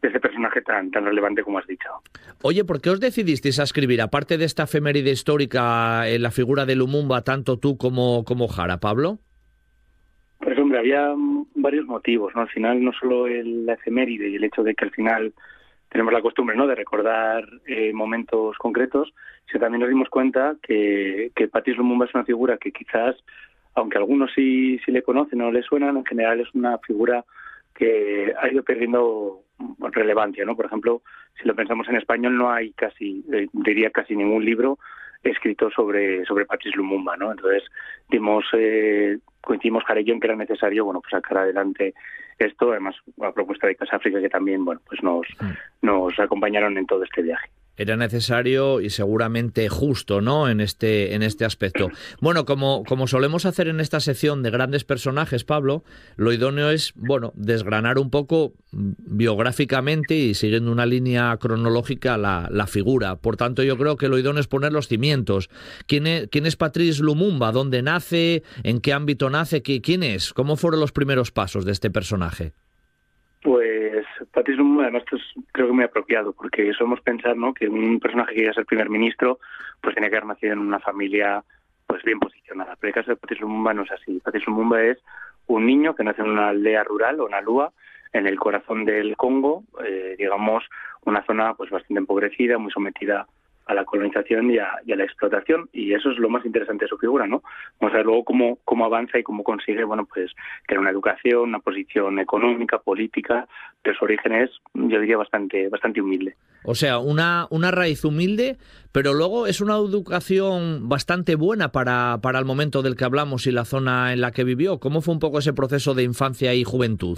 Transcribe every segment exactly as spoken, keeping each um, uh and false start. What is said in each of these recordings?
de ese personaje tan, tan relevante como has dicho. Oye, ¿por qué os decidisteis a escribir, aparte de esta efeméride histórica, en la figura de Lumumba, tanto tú como, como Jara, Pablo? Pues hombre, había varios motivos, ¿no? Al final no solo el, la efeméride y el hecho de que al final tenemos la costumbre, ¿no?, de recordar eh, momentos concretos, sino también nos dimos cuenta que, que Patrice Lumumba es una figura que quizás, aunque algunos sí, sí le conocen o le suenan, en general es una figura que ha ido perdiendo relevancia, ¿no? Por ejemplo, si lo pensamos en español, no hay casi, eh, diría casi ningún libro escrito sobre sobre Patrice Lumumba, ¿no? Entonces, dimos, eh, coincidimos Jara y yo en que era necesario, bueno, pues sacar adelante esto, además a propuesta de Casa África, que también, bueno, pues nos, mm. nos acompañaron en todo este viaje. Era necesario y seguramente justo, ¿no?, en este en este aspecto. Bueno, como, como solemos hacer en esta sección de grandes personajes, Pablo, lo idóneo es, bueno, desgranar un poco biográficamente y siguiendo una línea cronológica la, la figura. Por tanto, yo creo que lo idóneo es poner los cimientos. ¿Quién es, quién es Patrice Lumumba? ¿Dónde nace? ¿En qué ámbito nace? ¿Quién es? ¿Cómo fueron los primeros pasos de este personaje? Pues Patrice Lumumba, además, esto es, creo que muy apropiado, porque solemos pensar, ¿no?, que un personaje que iba a ser primer ministro pues tenía que haber nacido en una familia pues bien posicionada. Pero el caso de Patrice Lumumba no es así. Patrice Lumumba es un niño que nace en una aldea rural, o Nalua, en el corazón del Congo, eh, digamos, una zona pues bastante empobrecida, muy sometida a la colonización y a, y a la explotación, y eso es lo más interesante de su figura, ¿no? Vamos a ver luego cómo, cómo avanza y cómo consigue, bueno, pues crear una educación, una posición económica, política, pero su origen es, yo diría, bastante bastante humilde. O sea, una, una raíz humilde, pero luego es una educación bastante buena para, para el momento del que hablamos y la zona en la que vivió. ¿Cómo fue un poco ese proceso de infancia y juventud?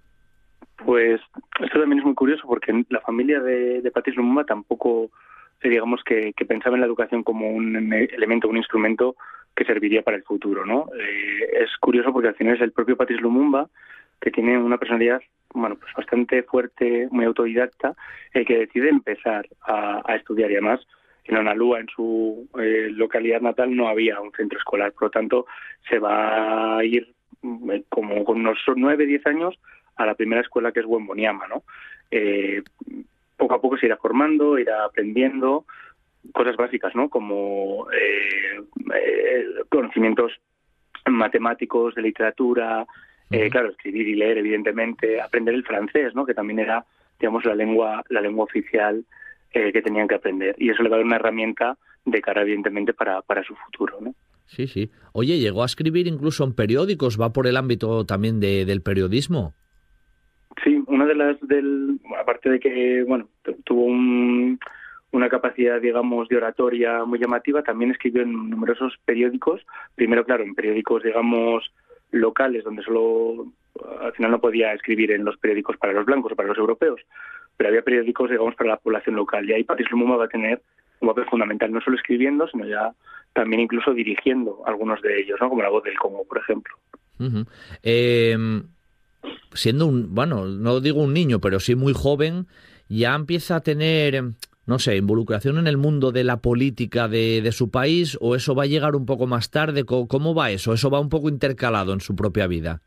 Pues esto también es muy curioso, porque la familia de, de Patrice Lumumba tampoco, digamos, que, que pensaba en la educación como un elemento, un instrumento que serviría para el futuro, ¿no? Eh, es curioso porque al final es el propio Patrice Lumumba, que tiene una personalidad, bueno, pues bastante fuerte, muy autodidacta, el que decide empezar a, a estudiar. Y además, en Onalúa, en su eh, localidad natal, no había un centro escolar. Por lo tanto, se va a ir eh, como con unos nueve, diez años a la primera escuela, que es Wemboniama, ¿no? Eh, poco a poco se irá formando, irá aprendiendo cosas básicas, ¿no?, como eh, eh, conocimientos matemáticos, de literatura, eh, claro, escribir y leer, evidentemente, aprender el francés, ¿no?, que también era, digamos, la lengua la lengua oficial eh, que tenían que aprender, y eso le va a dar una herramienta de cara, evidentemente, para, para su futuro, ¿no? Sí, sí. Oye, llegó a escribir incluso en periódicos, va por el ámbito también de, del periodismo. Sí, una de las del, aparte de que, bueno, tuvo un, una capacidad, digamos, de oratoria muy llamativa, también escribió en numerosos periódicos. Primero, claro, en periódicos, digamos, locales, donde solo al final no podía escribir en los periódicos para los blancos o para los europeos, pero había periódicos, digamos, para la población local. Y ahí Patrice Lumumba va a tener un papel fundamental, no solo escribiendo, sino ya también incluso dirigiendo algunos de ellos, ¿no?, como La Voz del Congo, por ejemplo. Uh-huh. Eh... Siendo un, bueno, no digo un niño, pero sí muy joven, ya empieza a tener, no sé, involucración en el mundo de la política de, de su país, o eso va a llegar un poco más tarde. ¿Cómo va eso? ¿Eso va un poco intercalado en su propia vida?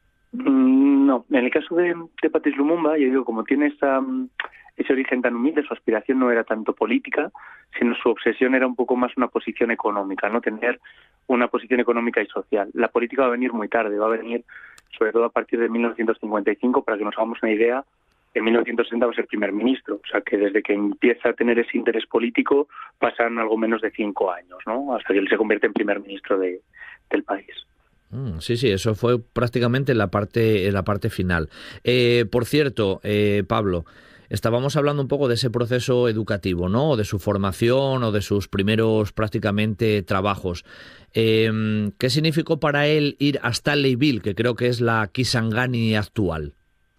No, en el caso de, de Patrice Lumumba, yo digo, como tiene esa, ese origen tan humilde, su aspiración no era tanto política, sino su obsesión era un poco más una posición económica, ¿no?, tener una posición económica y social. La política va a venir muy tarde, va a venir sobre todo a partir de mil novecientos cincuenta y cinco, para que nos hagamos una idea. En mil novecientos sesenta va a ser primer ministro, o sea que desde que empieza a tener ese interés político pasan algo menos de cinco años, ¿no?, hasta que él se convierte en primer ministro de, del país. Mm, sí, sí, eso fue prácticamente en la parte, en la parte final. Eh, por cierto, eh, Pablo, estábamos hablando un poco de ese proceso educativo, ¿no?, de su formación o de sus primeros prácticamente trabajos. Eh, ¿Qué significó para él ir a Stanleyville, que creo que es la Kisangani actual?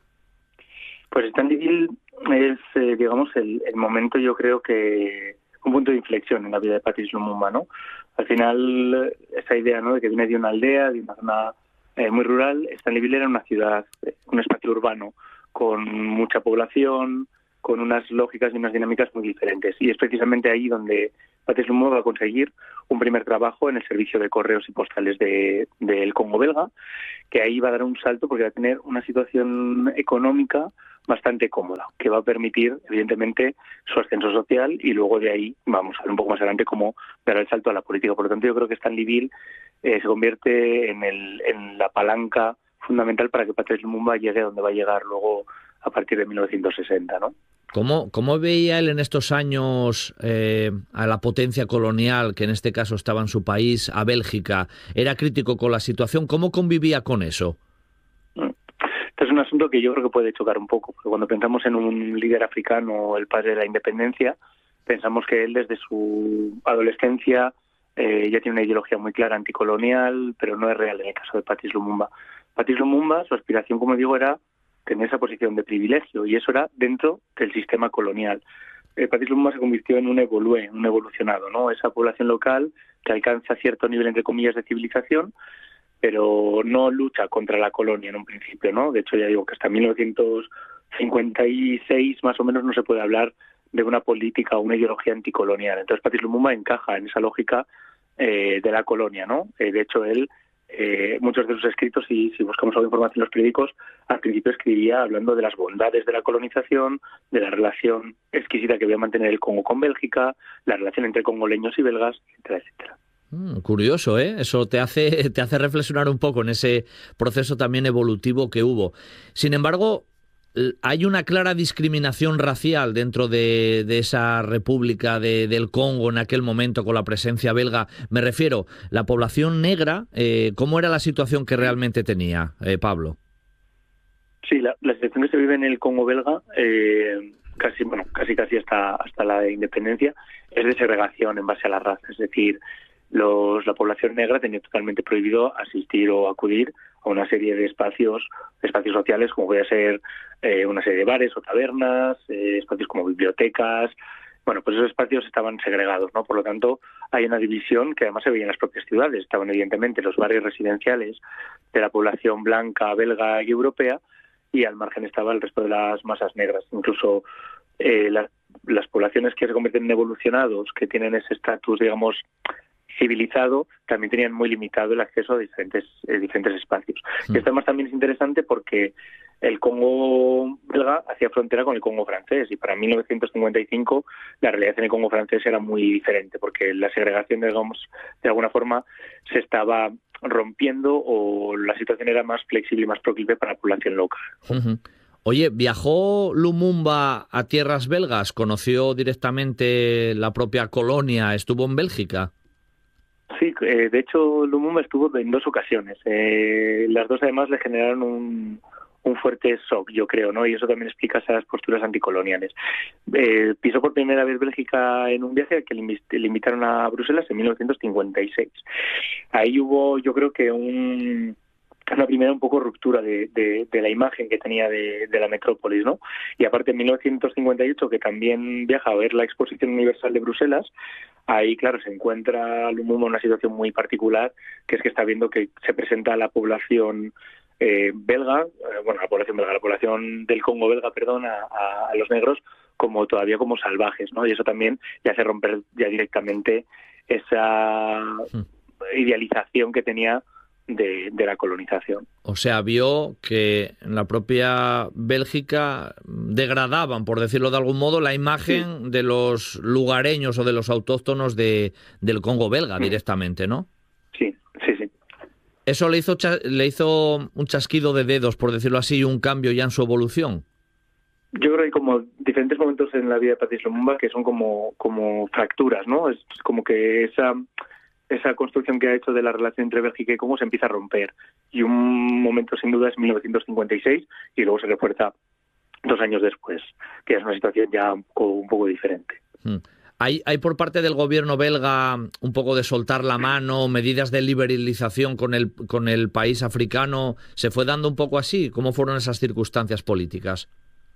Pues Stanleyville es, eh, digamos, el, el momento, yo creo que un punto de inflexión en la vida de Patrice Lumumba, ¿no? Al final, esa idea, ¿no?, de que viene de una aldea, de una zona eh, muy rural. Stanleyville era una ciudad, un espacio urbano con mucha población, con unas lógicas y unas dinámicas muy diferentes. Y es precisamente ahí donde Patrice Lumumba va a conseguir un primer trabajo en el servicio de correos y postales de, del Congo belga, que ahí va a dar un salto porque va a tener una situación económica bastante cómoda, que va a permitir, evidentemente, su ascenso social y luego de ahí, vamos a ver un poco más adelante cómo dará el salto a la política. Por lo tanto, yo creo que Stanley Bill eh, se convierte en, el, en la palanca fundamental para que Patrice Lumumba llegue a donde va a llegar luego a partir de mil novecientos sesenta, ¿no? ¿Cómo, cómo veía él en estos años eh, a la potencia colonial, que en este caso estaba en su país, a Bélgica? ¿Era crítico con la situación? ¿Cómo convivía con eso? Este es un asunto que yo creo que puede chocar un poco, porque cuando pensamos en un líder africano, el padre de la independencia, pensamos que él desde su adolescencia eh, ya tiene una ideología muy clara anticolonial, pero no es real en el caso de Patrice Lumumba. Patrice Lumumba, su aspiración, como digo, era tener esa posición de privilegio, y eso era dentro del sistema colonial. Eh, Patrice Lumumba se convirtió en un evolué, un evolucionado, ¿no? Esa población local que alcanza cierto nivel, entre comillas, de civilización, pero no lucha contra la colonia en un principio, ¿no? De hecho, ya digo que hasta mil novecientos cincuenta y seis más o menos no se puede hablar de una política o una ideología anticolonial. Entonces, Patrice Lumumba encaja en esa lógica eh, de la colonia, ¿no? Eh, de hecho, él Eh, muchos de sus escritos, y si buscamos alguna información en los periódicos, al principio escribía hablando de las bondades de la colonización, de la relación exquisita que debía mantener el Congo con Bélgica, la relación entre congoleños y belgas, etcétera, etcétera. Mm, curioso, ¿eh? Eso te hace, te hace reflexionar un poco en ese proceso también evolutivo que hubo. Sin embargo, hay una clara discriminación racial dentro de, de esa República de, del Congo en aquel momento con la presencia belga. Me refiero, la población negra, eh, ¿cómo era la situación que realmente tenía, eh, Pablo? Sí, la, la situación que se vive en el Congo belga, eh, casi bueno, casi casi hasta hasta la independencia, es de segregación en base a la raza. Es decir, los, la población negra tenía totalmente prohibido asistir o acudir a una serie de espacios, espacios sociales, como podía ser eh, una serie de bares o tabernas, eh, espacios como bibliotecas. Bueno, pues esos espacios estaban segregados, ¿no? Por lo tanto, hay una división que además se veía en las propias ciudades. Estaban evidentemente los barrios residenciales de la población blanca, belga y europea, y al margen estaba el resto de las masas negras. Incluso eh, la, las poblaciones que se convierten en evolucionados, que tienen ese estatus, digamos, civilizado, también tenían muy limitado el acceso a diferentes eh, diferentes espacios. Sí. Y esto además también es interesante porque el Congo belga hacía frontera con el Congo francés, y para mil novecientos cincuenta y cinco la realidad en el Congo francés era muy diferente, porque la segregación, digamos, de alguna forma se estaba rompiendo, o la situación era más flexible y más proclive para la población local. Uh-huh. Oye, ¿viajó Lumumba a tierras belgas? ¿Conoció directamente la propia colonia? ¿Estuvo en Bélgica? Sí, eh, de hecho Lumumba estuvo en dos ocasiones. Eh, las dos además le generaron un, un fuerte shock, yo creo, ¿no? Y eso también explica esas posturas anticoloniales. Eh, pisó por primera vez Bélgica en un viaje al que le invitaron a Bruselas en mil novecientos cincuenta y seis. Ahí hubo, yo creo que un... una primera un poco ruptura de, de, de la imagen que tenía de, de la metrópolis, ¿no? Y aparte en mil novecientos cincuenta y ocho, que también viaja a ver la Exposición Universal de Bruselas, ahí, claro, se encuentra Lumumba en una situación muy particular, que es que está viendo que se presenta a la población eh, belga, eh, bueno, la población belga, la población del Congo belga, perdón, a, a, a los negros, como todavía como salvajes, ¿no? Y eso también le hace romper ya directamente esa idealización que tenía De, de la colonización. O sea, vio que en la propia Bélgica degradaban, por decirlo de algún modo, la imagen sí. de los lugareños o de los autóctonos de, del Congo belga directamente, ¿no? Sí, sí, sí. ¿Eso le hizo, le hizo un chasquido de dedos, por decirlo así, y un cambio ya en su evolución? Yo creo que hay como diferentes momentos en la vida de Patrice Lumumba que son como, como fracturas, ¿no? Es como que esa... esa construcción que ha hecho de la relación entre Bélgica y Congo se empieza a romper. Y un momento sin duda es mil novecientos cincuenta y seis, y luego se refuerza dos años después, que es una situación ya un poco, un poco diferente. Hmm. ¿Hay, ¿Hay por parte del gobierno belga un poco de soltar la mano, medidas de liberalización con el, con el país africano? ¿Se fue dando un poco así? ¿Cómo fueron esas circunstancias políticas?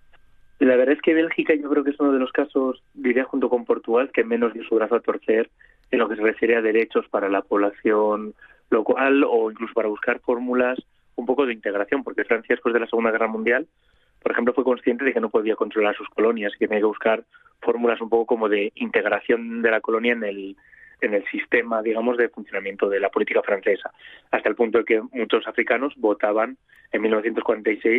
La verdad es que Bélgica yo creo que es uno de los casos, diría junto con Portugal, que menos dio su brazo a torcer en lo que se refiere a derechos para la población local, o incluso para buscar fórmulas un poco de integración, porque Francia, después de la Segunda Guerra Mundial, por ejemplo, fue consciente de que no podía controlar sus colonias y que tenía que buscar fórmulas un poco como de integración de la colonia en el en el sistema, digamos, de funcionamiento de la política francesa, hasta el punto de que muchos africanos votaban en mil novecientos cuarenta y seis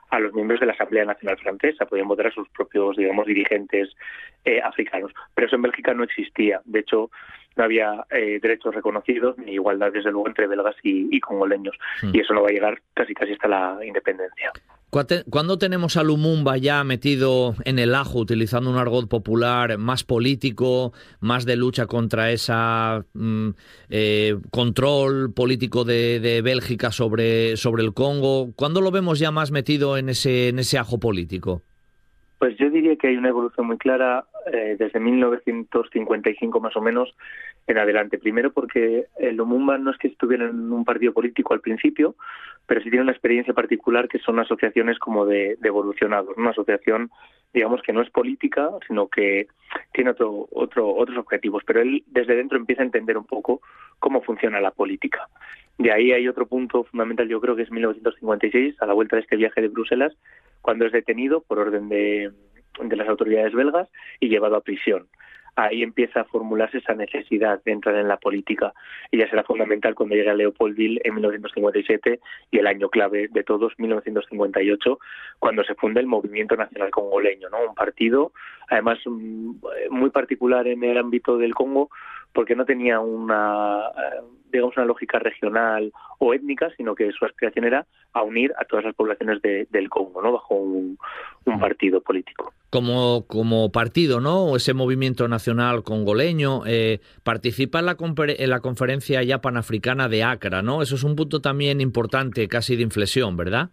a los miembros de la Asamblea Nacional Francesa, podían votar a sus propios, digamos, dirigentes eh, africanos. Pero eso en Bélgica no existía. De hecho, no había eh, derechos reconocidos ni igualdad, desde luego, entre belgas y, y congoleños. Mm. Y eso no va a llegar casi casi hasta la independencia. ¿Cuándo tenemos a Lumumba ya metido en el ajo, utilizando un argot popular más político, más de lucha contra ese mm, eh, control político de, de Bélgica sobre, sobre el Congo? ¿Cuándo lo vemos ya más metido en ese, en ese ajo político? Pues yo diría que hay una evolución muy clara eh, desde mil novecientos cincuenta y cinco más o menos en adelante. Primero porque el Lumumba no es que estuviera en un partido político al principio, pero sí tiene una experiencia particular que son asociaciones como de, de evolucionados, una asociación, digamos, que no es política, sino que tiene otro, otro, otros objetivos. Pero él desde dentro empieza a entender un poco cómo funciona la política. De ahí hay otro punto fundamental, yo creo que es mil novecientos cincuenta y seis, a la vuelta de este viaje de Bruselas, cuando es detenido por orden de, de las autoridades belgas y llevado a prisión. Ahí empieza a formularse esa necesidad de entrar en la política y ya será fundamental cuando llegue a Leopoldville en mil novecientos cincuenta y siete y el año clave de todos, mil novecientos cincuenta y ocho, cuando se funda el Movimiento Nacional Congoleño, ¿no? Un partido, además, muy particular en el ámbito del Congo, porque no tenía una, digamos, una lógica regional o étnica, sino que su aspiración era a unir a todas las poblaciones de, del Congo, ¿no? Bajo un, un partido político. Como, como partido, ¿no? Ese movimiento nacional congoleño eh, participa en la, en la conferencia ya panafricana de Accra, ¿no? Eso es un punto también importante, casi de inflexión, ¿verdad?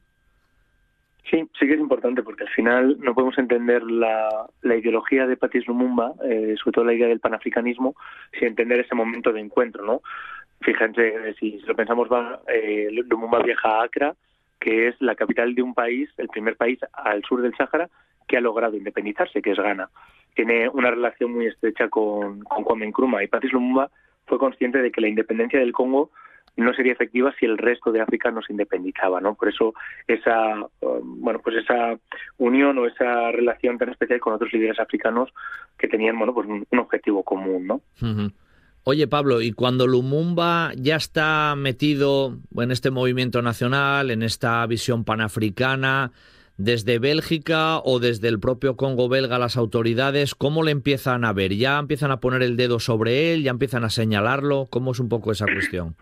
Sí, sí que es importante, porque al final no podemos entender la, la ideología de Patrice Lumumba, eh, sobre todo la idea del panafricanismo, sin entender ese momento de encuentro, ¿no? Fíjense, si lo pensamos, va, eh, Lumumba viaja a Accra, que es la capital de un país, el primer país al sur del Sáhara, que ha logrado independizarse, que es Ghana. Tiene una relación muy estrecha con, con Kwame Nkrumah, y Patrice Lumumba fue consciente de que la independencia del Congo no sería efectiva si el resto de África no se independizaba, ¿no? Por eso esa, uh, bueno, pues esa unión o esa relación tan especial con otros líderes africanos que tenían, bueno, pues un, un objetivo común, ¿no? Uh-huh. Oye, Pablo, y cuando Lumumba ya está metido en este movimiento nacional, en esta visión panafricana, desde Bélgica o desde el propio Congo belga, las autoridades, ¿cómo le empiezan a ver? ¿Ya empiezan a poner el dedo sobre él? ¿Ya empiezan a señalarlo? ¿Cómo es un poco esa cuestión?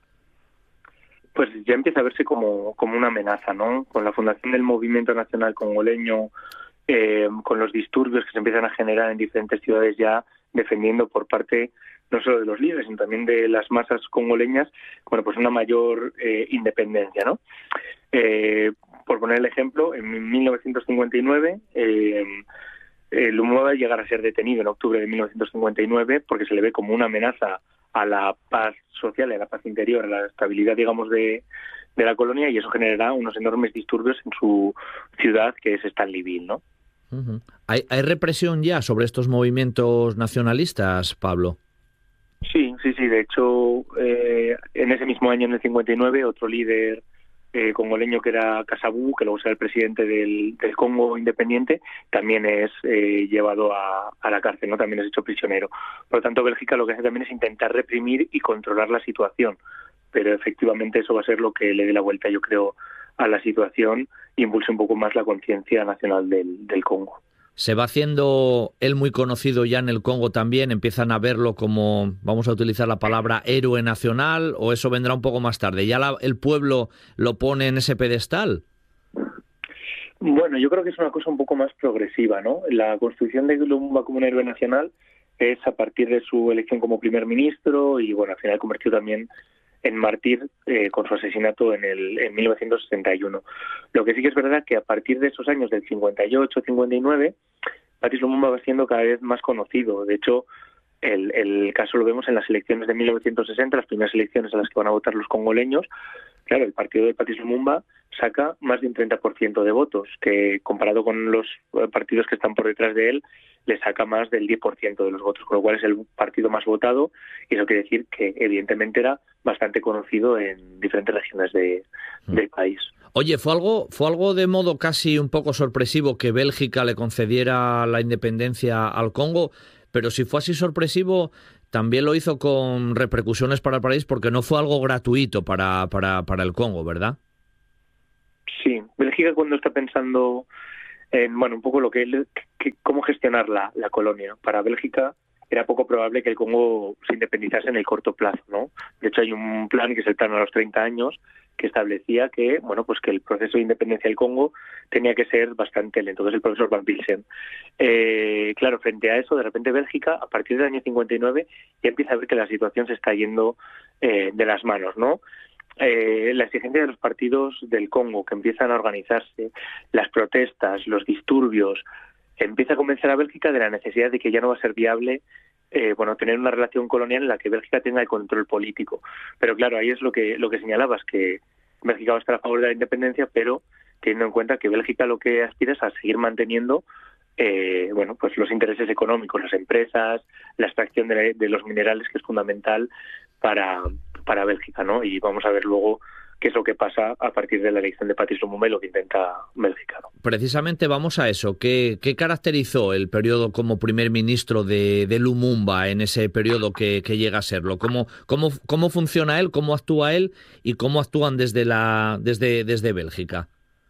Pues ya empieza a verse como, como una amenaza, ¿no? Con la fundación del Movimiento Nacional Congoleño, eh, con los disturbios que se empiezan a generar en diferentes ciudades, ya defendiendo por parte no solo de los líderes, sino también de las masas congoleñas, bueno, pues una mayor eh, independencia, ¿no? Eh, por poner el ejemplo, en mil novecientos cincuenta y nueve, eh, eh, Lumumba llegará a ser detenido en octubre de mil novecientos cincuenta y nueve porque se le ve como una amenaza a la paz social, a la paz interior, a la estabilidad, digamos, de, de la colonia, y eso generará unos enormes disturbios en su ciudad, que es Stanleyville, ¿no? Uh-huh. ¿Hay, ¿Hay represión ya sobre estos movimientos nacionalistas, Pablo? Sí, sí, sí. De hecho, eh, en ese mismo año, en el cincuenta y nueve, otro líder eh, congoleño que era Kasavubu, que luego será el presidente del, del Congo independiente, también es eh, llevado a, a la cárcel, ¿no? También es hecho prisionero. Por lo tanto, Bélgica lo que hace también es intentar reprimir y controlar la situación, pero efectivamente eso va a ser lo que le dé la vuelta, yo creo, a la situación e impulse un poco más la conciencia nacional del, del Congo. ¿Se va haciendo él muy conocido ya en el Congo también? ¿Empiezan a verlo como, vamos a utilizar la palabra, héroe nacional? ¿O eso vendrá un poco más tarde? ¿Ya la, el pueblo lo pone en ese pedestal? Bueno, yo creo que es una cosa un poco más progresiva, ¿no? La construcción de Lumumba como un héroe nacional es a partir de su elección como primer ministro y, bueno, al final convertido también en mártir eh, con su asesinato en el en mil novecientos sesenta y uno. Lo que sí que es verdad que a partir de esos años del cincuenta y ocho cincuenta y nueve, Patrice Lumumba va siendo cada vez más conocido. De hecho, el, el caso lo vemos en las elecciones de mil novecientos sesenta, las primeras elecciones a las que van a votar los congoleños. Claro, el partido de Patrice Lumumba saca más de un treinta por ciento de votos, que comparado con los partidos que están por detrás de él, le saca más del diez por ciento de los votos, con lo cual es el partido más votado, y eso quiere decir que evidentemente era bastante conocido en diferentes regiones de, del país. Oye, ¿fue algo, fue algo de modo casi un poco sorpresivo que Bélgica le concediera la independencia al Congo? Pero si fue así sorpresivo, también lo hizo con repercusiones para el país, porque no fue algo gratuito para, para, para el Congo, ¿verdad? Sí, Bélgica Bélgica, cuando está pensando en, bueno, un poco lo que, que cómo gestionar la, la colonia, para Bélgica era poco probable que el Congo se independizase en el corto plazo, ¿no? De hecho, hay un plan que es el plan a los treinta años que establecía que, bueno, pues que el proceso de independencia del Congo tenía que ser bastante lento. Entonces, el profesor Van Bilsen. Eh, claro, frente a eso, de repente Bélgica, a partir del año cincuenta y nueve, ya empieza a ver que la situación se está yendo eh, de las manos, ¿no? Eh, la exigencia de los partidos del Congo, que empiezan a organizarse, las protestas, los disturbios, empieza a convencer a Bélgica de la necesidad de que ya no va a ser viable eh, bueno, tener una relación colonial en la que Bélgica tenga el control político. Pero claro, ahí es lo que lo que señalabas, que Bélgica va a estar a favor de la independencia, pero teniendo en cuenta que Bélgica lo que aspira es a seguir manteniendo eh, bueno, pues los intereses económicos, las empresas, la extracción de, de los minerales, que es fundamental para, para Bélgica, ¿no? Y vamos a ver luego qué es lo que pasa a partir de la elección de Patrice Lumumba y lo que intenta Bélgica, ¿no? Precisamente vamos a eso. ¿Qué, qué caracterizó el periodo como primer ministro de, de Lumumba en ese periodo que, que llega a serlo? ¿Cómo, cómo, ¿Cómo funciona él, cómo actúa él y cómo actúan desde, la, desde, desde Bélgica?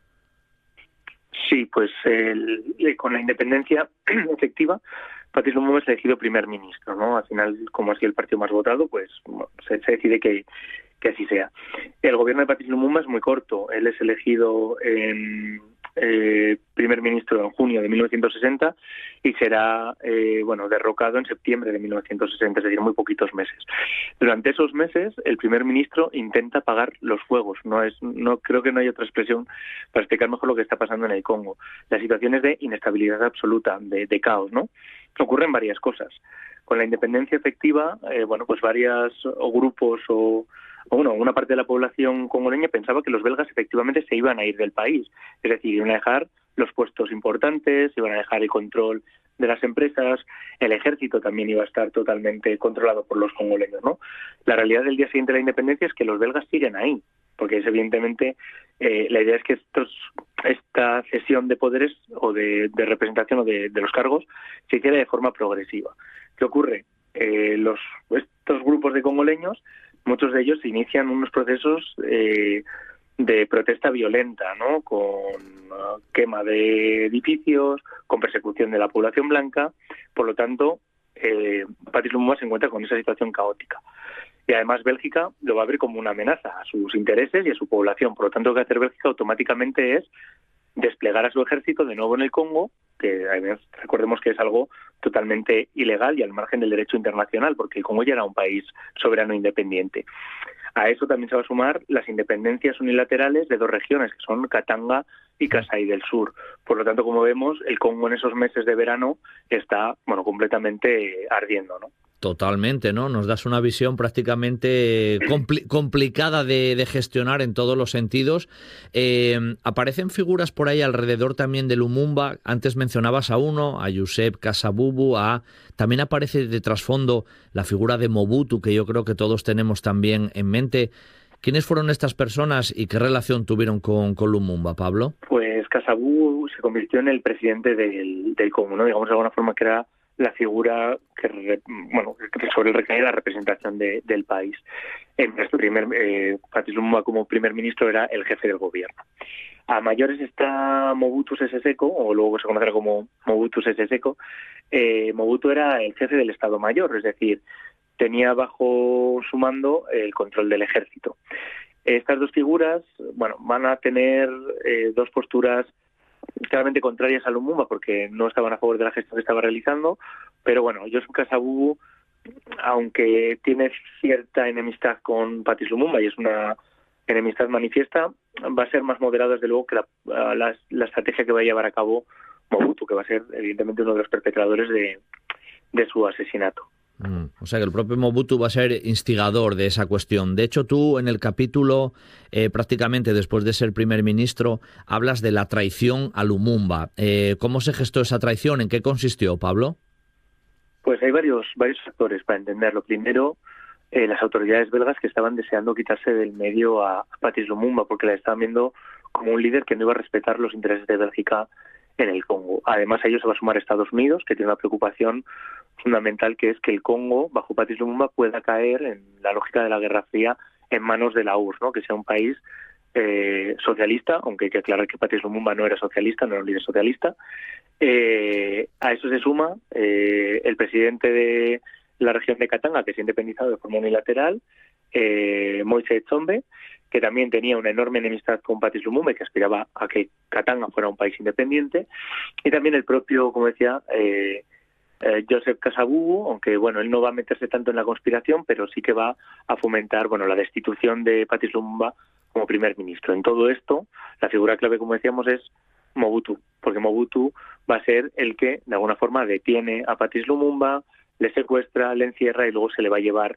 Sí, pues el, con la independencia efectiva, Patrice Lumumba es elegido primer ministro, ¿no? Al final, como ha sido el partido más votado, pues bueno, se, se decide que que así sea. El gobierno de Patrice Lumumba es muy corto. Él es elegido en, eh, primer ministro en junio de mil novecientos sesenta y será eh, bueno derrocado en septiembre de mil novecientos sesenta, es decir, muy poquitos meses. Durante esos meses, el primer ministro intenta apagar los fuegos. No es, no creo que no hay otra expresión para explicar mejor lo que está pasando en el Congo. La situación es de inestabilidad absoluta, de, de caos, ¿no? Ocurren varias cosas. Con la independencia efectiva, eh, bueno, pues varios o grupos o bueno, una parte de la población congoleña pensaba que los belgas efectivamente se iban a ir del país, es decir, iban a dejar los puestos importantes, iban a dejar el control de las empresas, el ejército también iba a estar totalmente controlado por los congoleños, ¿no? La realidad del día siguiente de la independencia es que los belgas siguen ahí, porque es evidentemente eh, la idea es que estos, esta cesión de poderes o de, de representación o de, de los cargos se hiciera de forma progresiva. ¿Qué ocurre? Eh, los, estos grupos de congoleños, muchos de ellos inician unos procesos eh, de protesta violenta, ¿no? Con uh, quema de edificios, con persecución de la población blanca. Por lo tanto, eh, Patrice Lumumba se encuentra con esa situación caótica. Y además Bélgica lo va a ver como una amenaza a sus intereses y a su población. Por lo tanto, lo que hace Bélgica automáticamente es desplegar a su ejército de nuevo en el Congo, que además recordemos que es algo totalmente ilegal y al margen del derecho internacional, porque el Congo ya era un país soberano e independiente. A eso también se va a sumar las independencias unilaterales de dos regiones, que son Katanga y Kasai del Sur. Por lo tanto, como vemos, el Congo en esos meses de verano está, bueno, completamente ardiendo, ¿no? Totalmente, ¿no? Nos das una visión prácticamente compli- complicada de, de gestionar en todos los sentidos. Eh, aparecen figuras por ahí alrededor también de Lumumba. Antes mencionabas a uno, a Joseph Kasavubu, a también aparece de trasfondo la figura de Mobutu, que yo creo que todos tenemos también en mente. ¿Quiénes fueron estas personas y qué relación tuvieron con, con Lumumba, Pablo? Pues Kasavubu se convirtió en el presidente del, del Congo, ¿no? Digamos de alguna forma que era la figura que, bueno, que sobre el recae la representación de, del país. En nuestro primer, eh, Patrice Lumumba como primer ministro era el jefe del gobierno. A mayores está Mobutu Sese Seko, o luego se conocerá como Mobutu Sese Seko. Eh, Mobutu era el jefe del Estado Mayor, es decir, tenía bajo su mando el control del ejército. Estas dos figuras, bueno, van a tener eh, dos posturas claramente contrarias a Lumumba porque no estaban a favor de la gestión que estaba realizando, pero bueno, Joseph Kasavubu, aunque tiene cierta enemistad con Patrice Lumumba y es una enemistad manifiesta, va a ser más moderado desde luego que la, la, la estrategia que va a llevar a cabo Mobutu, que va a ser evidentemente uno de los perpetradores de, de su asesinato. Mm, o sea que el propio Mobutu va a ser instigador de esa cuestión. De hecho, tú en el capítulo, eh, prácticamente después de ser primer ministro, hablas de la traición a Lumumba. Eh, ¿Cómo se gestó esa traición? ¿En qué consistió, Pablo? Pues hay varios, varios factores para entenderlo. Primero, eh, las autoridades belgas que estaban deseando quitarse del medio a, a Patrice Lumumba porque la estaban viendo como un líder que no iba a respetar los intereses de Bélgica en el Congo. Además, a ello se va a sumar Estados Unidos, que tiene una preocupación fundamental, que es que el Congo, bajo Patrice Lumumba, pueda caer en la lógica de la Guerra Fría en manos de la U R S S, ¿no? Que sea un país eh, socialista, aunque hay que aclarar que Patrice Lumumba no era socialista, no era un líder socialista. Eh, a eso se suma eh, el presidente de la región de Katanga, que se ha independizado de forma unilateral, eh, Moise Tsombe, que también tenía una enorme enemistad con Patrice Lumumba y que aspiraba a que Katanga fuera un país independiente, y también el propio, como decía, eh, eh, Joseph Kasavubu, aunque bueno, él no va a meterse tanto en la conspiración, pero sí que va a fomentar bueno la destitución de Patrice Lumumba como primer ministro. En todo esto, la figura clave, como decíamos, es Mobutu, porque Mobutu va a ser el que, de alguna forma, detiene a Patrice Lumumba, le secuestra, le encierra y luego se le va a llevar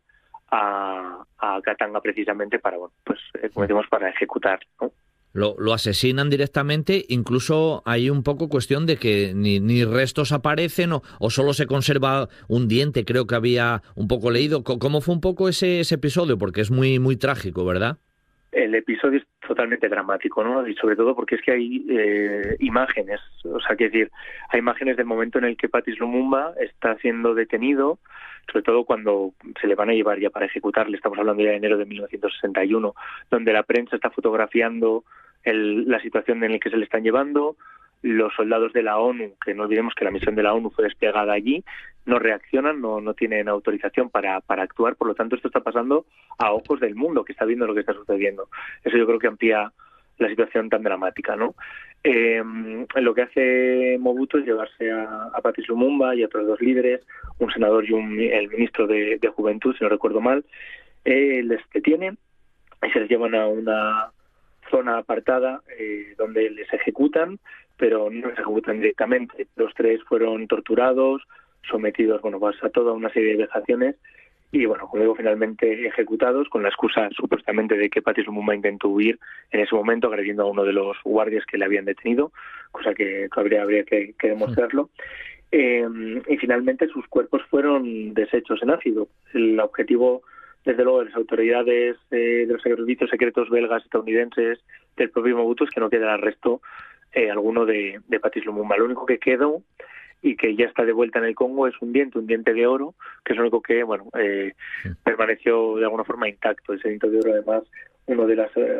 a, a Katanga precisamente para, bueno, pues, como decimos, para ejecutar, ¿no? Lo, lo asesinan directamente, incluso hay un poco cuestión de que ni, ni restos aparecen o, o solo se conserva un diente, creo que había un poco leído. ¿Cómo fue un poco ese, ese episodio? Porque es muy, muy trágico, ¿verdad? El episodio es totalmente dramático, ¿no? Y sobre todo porque es que hay eh, imágenes, o sea, quiero decir, hay imágenes del momento en el que Patrice Lumumba está siendo detenido, sobre todo cuando se le van a llevar ya para ejecutarle, estamos hablando ya de enero de mil novecientos sesenta y uno, donde la prensa está fotografiando el, la situación en la que se le están llevando. Los soldados de la ONU, que no olvidemos que la misión de la ONU fue desplegada allí, no reaccionan, no, no tienen autorización para, para actuar, por lo tanto esto está pasando a ojos del mundo que está viendo lo que está sucediendo. Eso yo creo que amplía la situación tan dramática, ¿no? Eh, lo que hace Mobutu es llevarse a, a Patrice Lumumba y a otros dos líderes, un senador y un, el ministro de, de Juventud, si no recuerdo mal, eh, les detienen y se les llevan a una zona apartada eh, donde les ejecutan, pero no les ejecutan directamente. Los tres fueron torturados, sometidos, bueno, pues a toda una serie de vejaciones y, bueno, luego finalmente ejecutados con la excusa supuestamente de que Patrice Lumumba intentó huir en ese momento agrediendo a uno de los guardias que le habían detenido, cosa que habría, habría que, que demostrarlo. Eh, y finalmente sus cuerpos fueron deshechos en ácido. El objetivo, desde luego, de las autoridades eh, de los servicios secretos belgas, estadounidenses, del propio Mobutu, es que no queda arresto eh, alguno de, de Patrice Lumumba. Lo único que quedó y que ya está de vuelta en el Congo es un diente, un diente de oro, que es lo único que, bueno, eh, sí. permaneció de alguna forma intacto. Ese diente de oro, además, uno de las eh,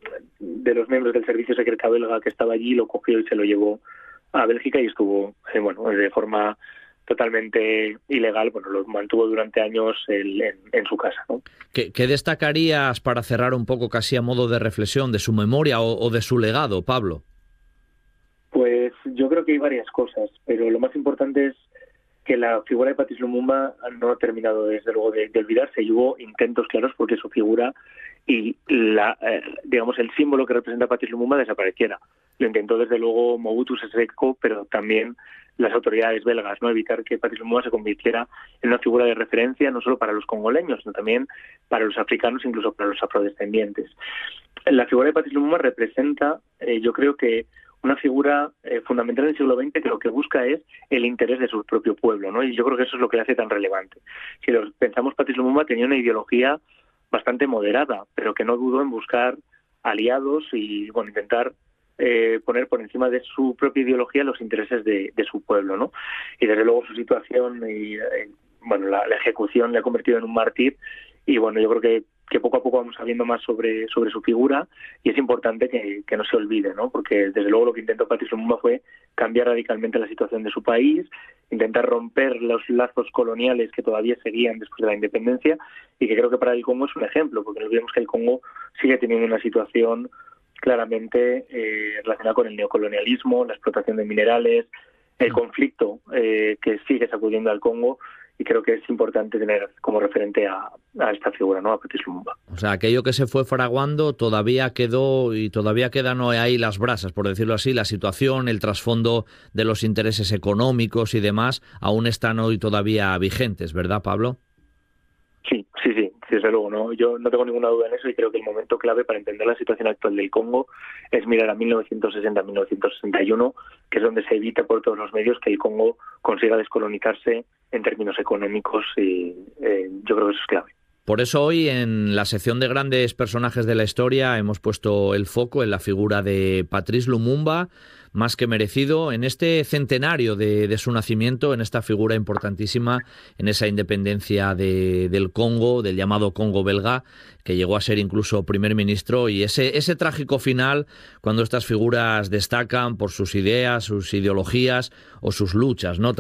de los miembros del servicio secreto belga que estaba allí lo cogió y se lo llevó a Bélgica y estuvo, eh, bueno, de forma totalmente ilegal, bueno, lo mantuvo durante años el, en, en su casa, ¿no? ¿Qué, ¿Qué destacarías para cerrar un poco casi a modo de reflexión de su memoria o, o de su legado, Pablo? Pues yo creo que hay varias cosas, pero lo más importante es que la figura de Patrice Lumumba no ha terminado desde luego de, de olvidarse y hubo intentos claros porque su figura y la eh, digamos el símbolo que representa a Patrice Lumumba desapareciera. Lo intentó desde luego Mobutu Sese Seko, pero también las autoridades belgas, no evitar que Patrice Lumumba se convirtiera en una figura de referencia no solo para los congoleños, sino también para los africanos, incluso para los afrodescendientes. La figura de Patrice Lumumba representa, eh, yo creo que una figura eh, fundamental en el siglo veinte que lo que busca es el interés de su propio pueblo, ¿no? Y yo creo que eso es lo que le hace tan relevante. Si lo pensamos, Patrice Lumumba tenía una ideología bastante moderada, pero que no dudó en buscar aliados y, bueno, intentar eh, poner por encima de su propia ideología los intereses de, de su pueblo, ¿no? Y desde luego su situación y, eh, bueno, la, la ejecución le ha convertido en un mártir y, bueno, yo creo que que poco a poco vamos sabiendo más sobre sobre su figura y es importante que, que no se olvide, ¿no? Porque desde luego lo que intentó Patrice Lumumba fue cambiar radicalmente la situación de su país, intentar romper los lazos coloniales que todavía seguían después de la independencia y que creo que para el Congo es un ejemplo, porque no olvidemos que el Congo sigue teniendo una situación claramente eh, relacionada con el neocolonialismo, la explotación de minerales, el conflicto eh, que sigue sacudiendo al Congo. Y creo que es importante tener como referente a, a esta figura, ¿no? A Patrice Lumumba. O sea, aquello que se fue fraguando todavía quedó y todavía quedan ahí las brasas, por decirlo así, la situación, el trasfondo de los intereses económicos y demás aún están hoy todavía vigentes, ¿verdad, Pablo? Sí, sí, sí, desde luego, ¿no? Yo no tengo ninguna duda en eso y creo que el momento clave para entender la situación actual del Congo es mirar a mil novecientos sesenta a mil novecientos sesenta y uno, que es donde se evita por todos los medios que el Congo consiga descolonizarse en términos económicos y eh, yo creo que eso es clave. Por eso hoy en la sección de grandes personajes de la historia hemos puesto el foco en la figura de Patrice Lumumba, más que merecido, en este centenario de, de su nacimiento, en esta figura importantísima, en esa independencia de, del Congo, del llamado Congo belga, que llegó a ser incluso primer ministro, y ese, ese trágico final, cuando estas figuras destacan por sus ideas, sus ideologías o sus luchas, ¿no?